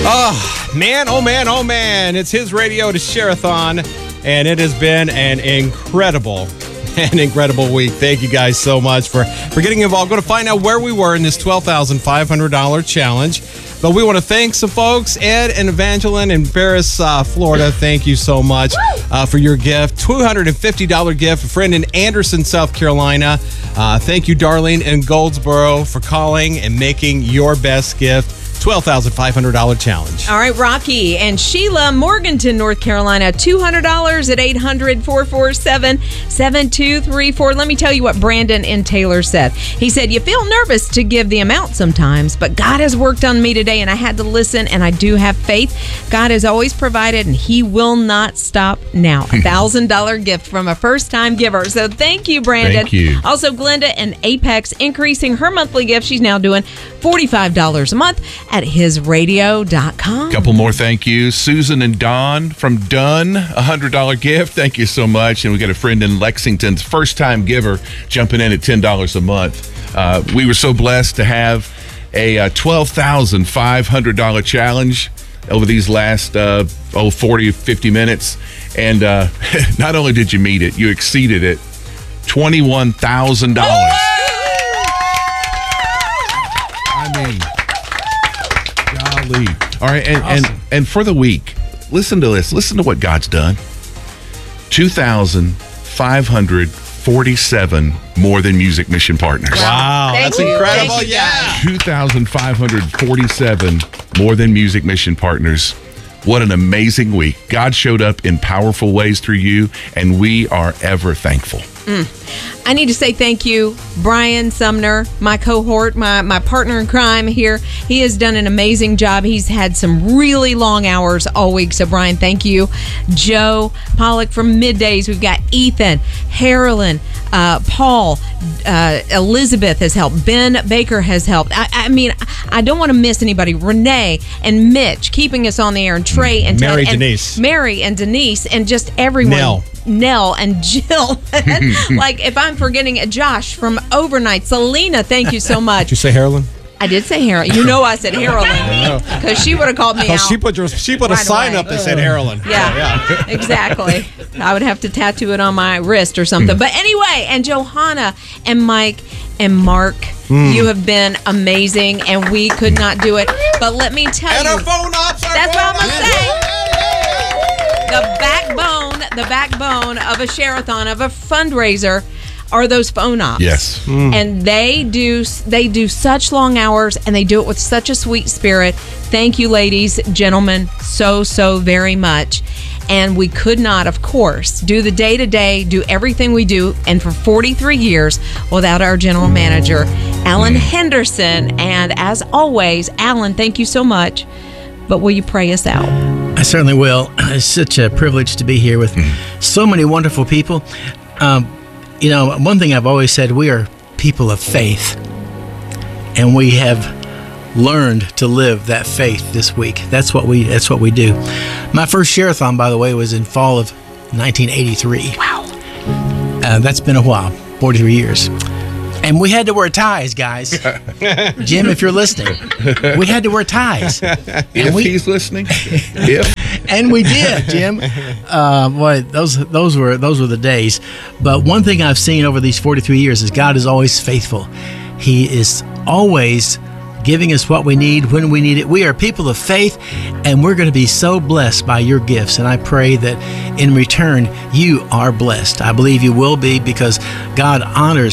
Oh man, it's his radio to Share-a-thon, and it has been an incredible week. Thank you guys so much for getting involved. Going to find out where we were in this $12,500 challenge. But we want to thank some folks, Ed and Evangeline in Paris, Florida. Thank you so much for your gift. $250 gift. A friend in Anderson, South Carolina. Thank you, Darlene in Goldsboro, for calling and making your best gift. $12,500 challenge. All right, Rocky and Sheila, Morganton, North Carolina, $200 at 800-447-7234. Let me tell you what Brandon in Taylor said. He said, you feel nervous to give the amount sometimes, but God has worked on me today, and I had to listen, and I do have faith. God has always provided, and He will not stop now. $1,000 gift from a first-time giver. So thank you, Brandon. Thank you. Also, Glenda in Apex, increasing her monthly gift. She's now doing $45 a month at hisradio.com. Couple more thank yous. Susan and Don from Dunn, $100 gift. Thank you so much. And we got a friend in Lexington's first-time giver jumping in at $10 a month. We were so blessed to have a $12,500 challenge over these last 40 or 50 minutes. And not only did you meet it, you exceeded it. $21,000. I mean, golly. All right, and for the week, listen to this. Listen to what God's done. 2,547 More Than Music mission partners. Wow, that's incredible. Thank you, yeah. 2,547 More Than Music mission partners. What an amazing week. God showed up in powerful ways through you, and we are ever thankful. I need to say thank you, Brian Sumner, my cohort, my partner in crime here. He has done an amazing job. He's had some really long hours all week. So, Brian, thank you. Joe Pollock from Middays. We've got Ethan, Harlan, Paul, Elizabeth has helped. Ben Baker has helped. I mean, I don't want to miss anybody. Renee and Mitch keeping us on the air, and Trey and Mary, Ted, Denise. Mary and Denise, and just everyone. Nell and Jill. Like, if I'm forgetting Josh from Overnight. Selena, thank you so much. Did you say Harlan? I did say Harlan. You know I said Harlan because she would have called me out. She put a sign up that said Harlan. Yeah, exactly. I would have to tattoo it on my wrist or something. But anyway, and Johanna and Mike and Mark, you have been amazing, and we could not do it. But let me tell And you, our phone ops. that's what I'm going to say. The backbone of a share-a-thon, of a fundraiser, are those phone ops. Yes. And they do such long hours, and they do it with such a sweet spirit. Thank you, ladies, gentlemen, so very much. And we could not, of course, do the day-to-day, do everything we do, and for 43 years without our general manager, Alan Henderson. And as always, Alan, thank you so much. But will you pray us out? I certainly will. It's such a privilege to be here with so many wonderful people. You know, one thing I've always said, we are people of faith, and we have learned to live that faith this week. That's what we do. My first share-a-thon, by the way, was in fall of 1983. Wow. That's been a while, 43 years. And we had to wear ties, guys. Jim, if you're listening, we had to wear ties. If he's listening. If. And we did, Jim. Boy, those were the days. But one thing I've seen over these 43 years is God is always faithful. He is always giving us what we need when we need it. We are people of faith, and we're going to be so blessed by your gifts. And I pray that in return, you are blessed. I believe you will be, because God honors